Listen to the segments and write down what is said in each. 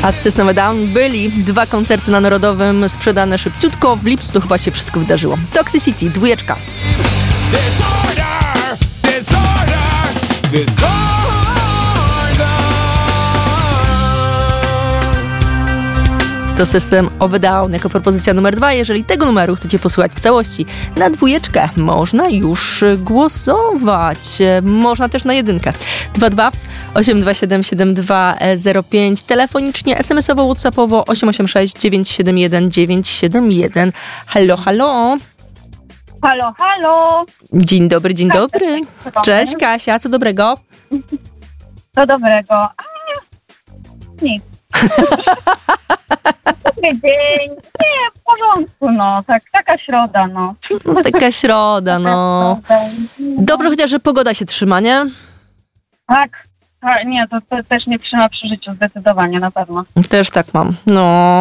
A System of a Down byli 2 koncerty na Narodowym sprzedane szybciutko. W lipcu to chyba się wszystko wydarzyło. Toxicity, 2. To System of a Down jako propozycja numer 2. Jeżeli tego numeru chcecie posłuchać w całości na 2, można już głosować. Można też na 1. 22 827 7205. Telefonicznie, SMS-owo, WhatsAppowo 886 971 971. Halo, halo. Halo, halo. Dzień dobry, dzień dobry. Cześć Kasia, co dobrego? Co dobrego? Nic. Dobry dzień. Nie, w porządku, no. Taka środa, no. Taka środa, no. Dobrze, chociaż, że pogoda się trzyma, nie? Tak. Nie, to też mnie trzyma przy życiu, zdecydowanie, na pewno. Też tak mam, no.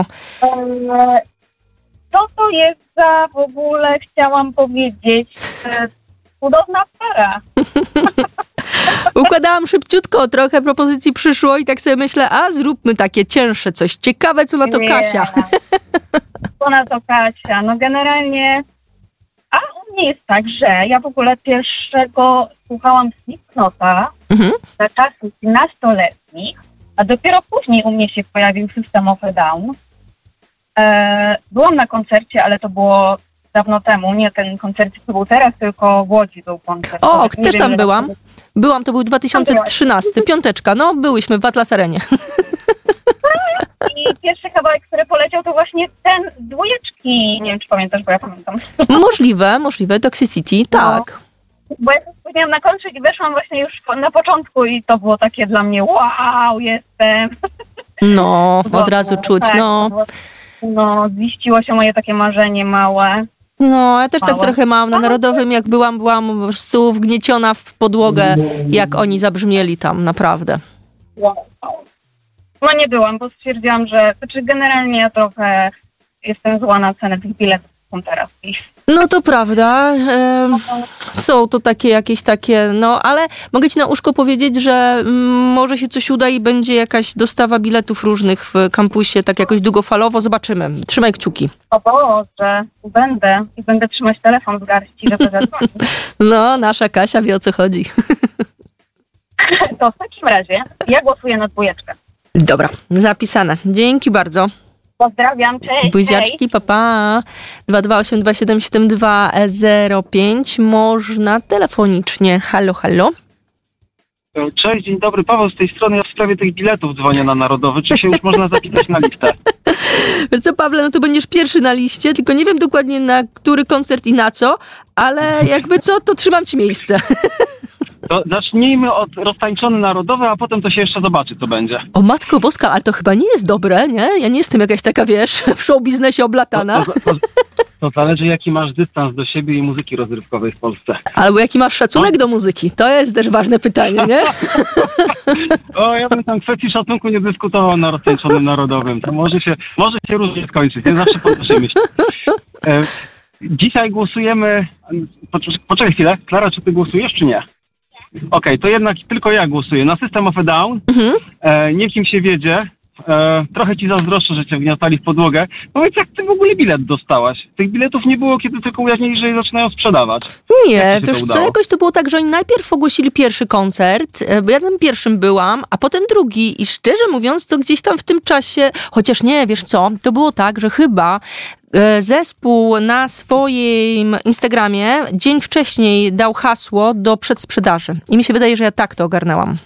Co to jest za, w ogóle chciałam powiedzieć, cudowna para. Układałam szybciutko, trochę propozycji przyszło i tak sobie myślę, zróbmy takie cięższe coś. Ciekawe, co na to Kasia. Co na to Kasia? No generalnie, u mnie jest tak, że ja w ogóle pierwszego słuchałam Slipknota za czasów 15-letnich, a dopiero później u mnie się pojawił System of a Down. Byłam na koncercie, ale to było dawno temu. Nie ten koncert, co był teraz, tylko w Łodzi był koncert. O, też tam byłam. Byłam, to był 2013, 5. No, byłyśmy w Atlas Arenie. I pierwszy kawałek, który poleciał, to właśnie ten z 2. Nie wiem, czy pamiętasz, bo ja pamiętam. Możliwe, Toxicity, tak. Bo ja spóźniłam na koncert i weszłam właśnie już na początku i to było takie dla mnie, wow, jestem. No, od razu czuć, tak, no. No, ziściło się moje takie marzenie małe. No, ja też tak trochę mam. Na Narodowym, jak byłam po prostu wgnieciona w podłogę, jak oni zabrzmieli tam, naprawdę. No nie byłam, bo stwierdziłam, że generalnie ja trochę jestem zła na cenę tych biletów teraz. No to prawda. Są to takie jakieś takie, no ale mogę ci na uszko powiedzieć, że może się coś uda i będzie jakaś dostawa biletów różnych w kampusie, tak jakoś długofalowo. Zobaczymy. Trzymaj kciuki. O Boże, będę trzymać telefon w garści, żeby zadzwonić. No, nasza Kasia wie, o co chodzi. To w takim razie ja głosuję na 2. Dobra, zapisane. Dzięki bardzo. Pozdrawiam, cześć. Buziaczki, papa. 228277205. Można telefonicznie. Halo, halo. Cześć, dzień dobry. Paweł z tej strony. Ja w sprawie tych biletów dzwonię na Narodowy. Czy się już można zapisać na listę? Wiesz co, Pawle, no to będziesz pierwszy na liście, tylko nie wiem dokładnie na który koncert i na co, ale jakby co, to trzymam ci miejsce. To zacznijmy od roztańczony Narodowy, a potem to się jeszcze zobaczy, co będzie. O Matko Boska, ale to chyba nie jest dobre, nie? Ja nie jestem jakaś taka, wiesz, w show biznesie oblatana. To zależy, jaki masz dystans do siebie i muzyki rozrywkowej w Polsce. Albo jaki masz szacunek do muzyki. To jest też ważne pytanie, nie? Ja bym tam kwestii szacunku nie dyskutował na roztańczonym Narodowym. To może się różnie skończyć. Nie zawsze podnoszymy się. Dzisiaj głosujemy... Poczekaj chwilę. Klara, czy ty głosujesz, czy nie? Okej, to jednak tylko ja głosuję. Na System of a Down. Niech im się wiedzie. Trochę ci zazdroszczę, że cię wgniatali w podłogę. Powiedz, jak ty w ogóle bilet dostałaś? Tych biletów nie było, kiedy tylko ujawnili, że je zaczynają sprzedawać. Nie, wiesz co, jakoś to było tak, że oni najpierw ogłosili pierwszy koncert, bo ja tym pierwszym byłam, a potem drugi i szczerze mówiąc, to gdzieś tam w tym czasie, chociaż nie, wiesz co, to było tak, że chyba zespół na swoim Instagramie dzień wcześniej dał hasło do przedsprzedaży. I mi się wydaje, że ja tak to ogarnęłam.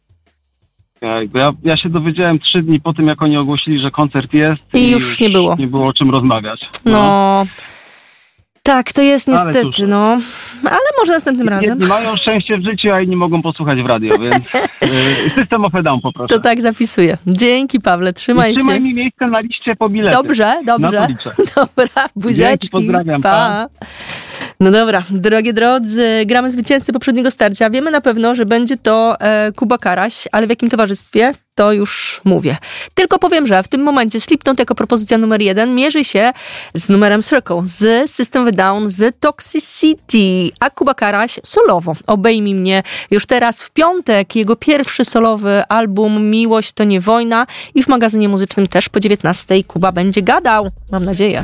Ja się dowiedziałem 3 dni po tym, jak oni ogłosili, że koncert jest. I już nie było. Nie było o czym rozmawiać. No. Tak, to jest niestety, ale może następnym razem. Jedni mają szczęście w życiu, a inni mogą posłuchać w radio, więc System of a Down poproszę. To tak zapisuję. Dzięki, Pawle, trzymaj się. Trzymaj mi miejsce na liście po bilety. Dobrze. Dobra, buziaczki. Dzięki, pozdrawiam, pa. No dobra, drogie drodzy, gramy zwycięzcy poprzedniego starcia. Wiemy na pewno, że będzie to Kuba Karaś, ale w jakim towarzystwie? To już mówię. Tylko powiem, że w tym momencie Slipknot jako propozycja numer 1 mierzy się z numerem Circle, z System of a Down, z Toxicity, a Kuba Karaś solowo. Obejmij mnie już teraz w piątek. Jego pierwszy solowy album Miłość to nie wojna i w magazynie muzycznym też po 19:00 Kuba będzie gadał. Mam nadzieję.